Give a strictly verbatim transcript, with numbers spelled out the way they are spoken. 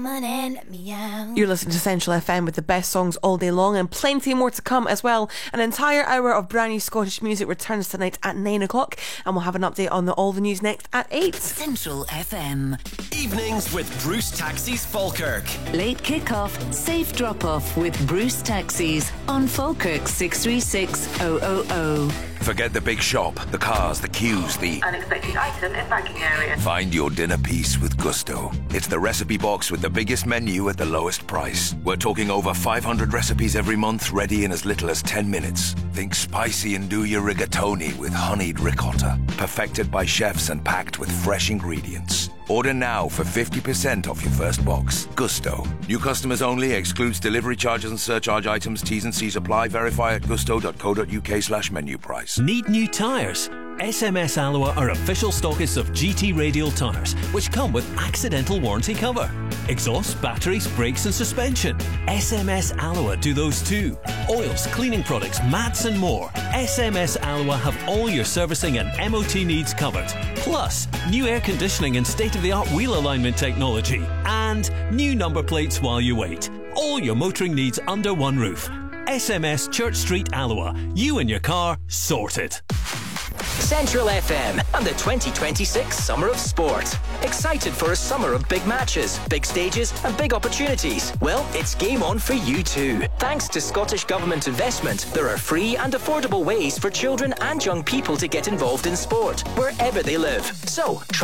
You're listening to Central F M with the best songs all day long and plenty more to come as well. An entire hour of brand new Scottish music returns tonight at nine o'clock, and we'll have an update on the, all the news next at eight. Central F M. Evenings with Bruce Taxis Falkirk. Late kick-off, safe drop-off with Bruce Taxis on Falkirk six three six zero zero zero. Forget the big shop, the cars, the queues, the unexpected item in banking area. Find your dinner piece with Gusto. It's the recipe box with the biggest menu at the lowest price. We're talking over five hundred recipes every month, ready in as little as ten minutes. Think spicy and do your rigatoni with honeyed ricotta. Perfected by chefs and packed with fresh ingredients. Order now for fifty percent off your first box. Gusto. New customers only. Excludes delivery charges and surcharge items. T's and C's apply. Verify at gusto.co.uk slash menu price. Need new tyres? S M S Alloa are official stockists of G T Radial tyres, which come with accidental warranty cover. Exhaust, batteries, brakes and suspension. S M S Alloa do those too. Oils, cleaning products, mats and more. S M S Alloa have all your servicing and M O T needs covered. Plus, new air conditioning and state-of-the-art wheel alignment technology. And new number plates while you wait. All your motoring needs under one roof. S M S Church Street Alloa. You and your car sorted. Central F M and the twenty twenty-six Summer of Sport. Excited for a summer of big matches, big stages and big opportunities? Well, it's game on for you too. Thanks to Scottish Government investment, there are free and affordable ways for children and young people to get involved in sport, wherever they live. So, try